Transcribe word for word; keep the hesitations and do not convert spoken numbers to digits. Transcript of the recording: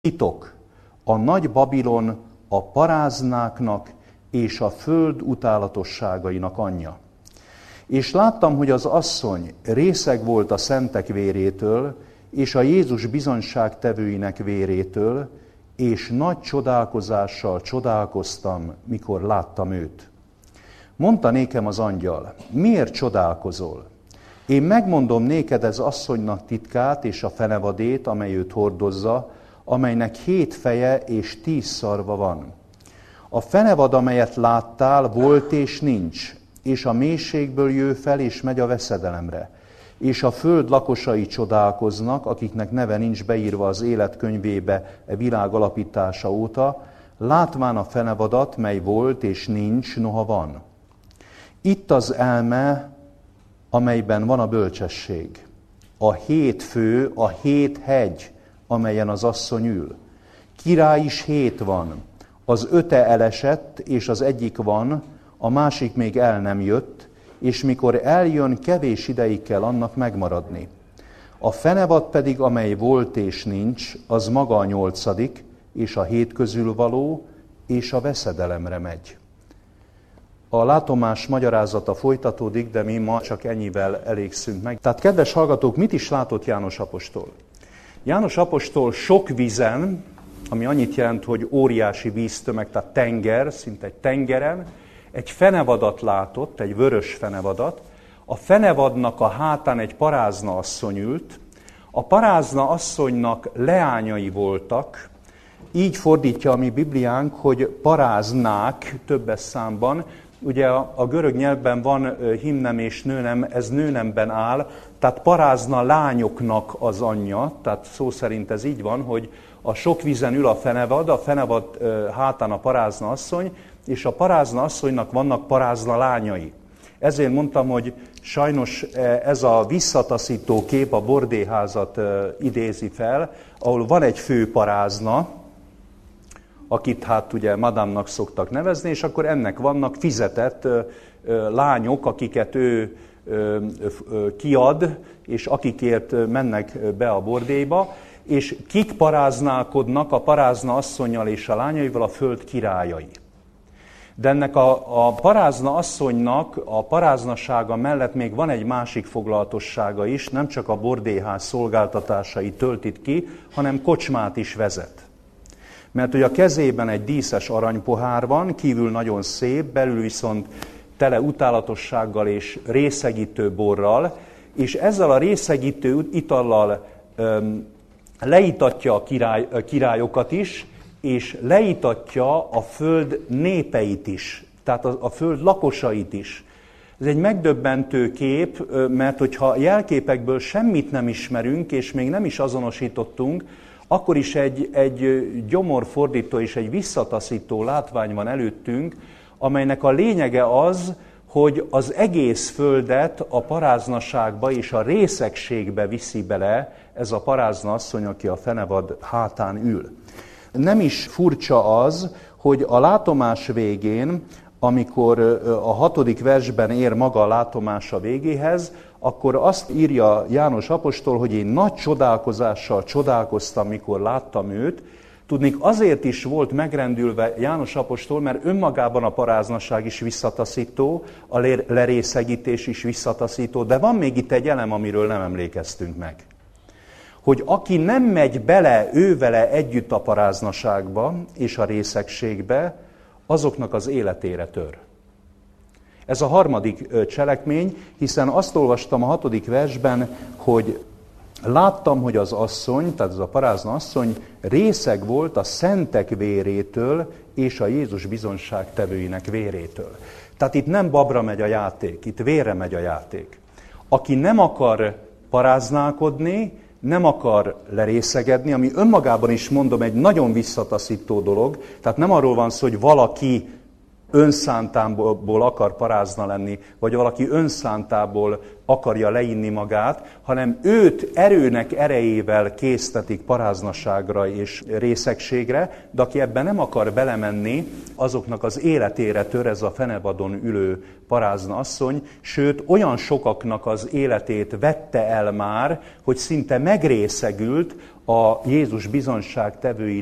Titok, a nagy Babilon a paráznáknak és a föld utálatosságainak anyja. És láttam, hogy az asszony részeg volt a szentek vérétől, és a Jézus bizonyságtevőinek vérétől, és nagy csodálkozással csodálkoztam, mikor láttam őt. Mondta nékem az angyal, miért csodálkozol? Én megmondom néked ez asszonynak titkát és a fenevadét, amely őt hordozza, amelynek hét feje és tíz szarva van. A fenevad, amelyet láttál, volt és nincs, és a mélységből jő fel és megy a veszedelemre. És a föld lakosai csodálkoznak, akiknek neve nincs beírva az élet könyvébe e világ alapítása óta, látván a fenevadat, mely volt és nincs, noha van. Itt az elme, amelyben van a bölcsesség. A hét fő, a hét hegy, amelyen az asszony ül. Király is hét van, az öte elesett, és az egyik van, a másik még el nem jött, és mikor eljön, kevés ideig kell annak megmaradni. A fenevad pedig, amely volt és nincs, az maga a nyolcadik, és a hét közül való, és a veszedelemre megy. A látomás magyarázata folytatódik, de mi ma csak ennyivel elégszünk meg. Tehát, kedves hallgatók, mit is látott János apostol? János apostol sok vízen, ami annyit jelent, hogy óriási víztömeg, tehát tenger, szinte egy tengeren, egy fenevadat látott, egy vörös fenevadat. A fenevadnak a hátán egy parázna asszony ült. A parázna asszonynak leányai voltak, így fordítja a mi Bibliánk, hogy paráznák többes számban. Ugye a, a görög nyelvben van himnem és nőnem, ez nőnemben áll, tehát parázna lányoknak az anyja, tehát szó szerint ez így van, hogy a sok vízen ül a fenevad, a fenevad hátán a parázna asszony, és a parázna asszonynak vannak parázna lányai. Ezért mondtam, hogy sajnos ez a visszataszító kép a bordéházat idézi fel, ahol van egy fő parázna, akit hát ugye madámnak szoktak nevezni, és akkor ennek vannak fizetett lányok, akiket ő kiad, és akikért mennek be a bordélyba, és kik paráználkodnak a parázna asszonnyal és a lányaival? A föld királyai. De ennek a, a parázna asszonynak a paráznasága mellett még van egy másik foglalatossága is, nem csak a bordélyház szolgáltatásai töltit ki, hanem kocsmát is vezet. Mert hogy a kezében egy díszes aranypohár van, kívül nagyon szép, belül viszont tele utálatossággal és részegítő borral, és ezzel a részegítő itallal öm, leítatja a, király, a királyokat is, és leítatja a föld népeit is, tehát a, a föld lakosait is. Ez egy megdöbbentő kép, mert hogyha jelképekből semmit nem ismerünk, és még nem is azonosítottunk, akkor is egy, egy gyomorfordító és egy visszataszító látvány van előttünk, amelynek a lényege az, hogy az egész földet a paráznaságba és a részegségbe viszi bele ez a parázna asszony, aki a fenevad hátán ül. Nem is furcsa az, hogy a látomás végén, amikor a hatodik versben ér maga a látomása végéhez, akkor azt írja János apostol, hogy én nagy csodálkozással csodálkoztam, mikor láttam őt. Tudnék, azért is volt megrendülve János apostol, mert önmagában a paráznaság is visszataszító, a lerészegítés is visszataszító, de van még itt egy elem, amiről nem emlékeztünk meg. Hogy aki nem megy bele ővele együtt a paráznaságba és a részegségbe, azoknak az életére tör. Ez a harmadik cselekmény, hiszen azt olvastam a hatodik versben, hogy láttam, hogy az asszony, tehát ez a parázna asszony részeg volt a szentek vérétől és a Jézus bizonyságtevőinek vérétől. Tehát itt nem babra megy a játék, itt vérre megy a játék. Aki nem akar paráználkodni, nem akar lerészegedni, ami önmagában is mondom egy nagyon visszataszító dolog, tehát nem arról van szó, hogy valaki önszántából akar parázna lenni, vagy valaki önszántából akarja leinni magát, hanem őt erőnek erejével késztetik paráznaságra és részegségre, de aki ebben nem akar belemenni, azoknak az életére tör ez a fenevadon ülő parázna asszony, sőt olyan sokaknak az életét vette el már, hogy szinte megrészegült a Jézus bizonságtevői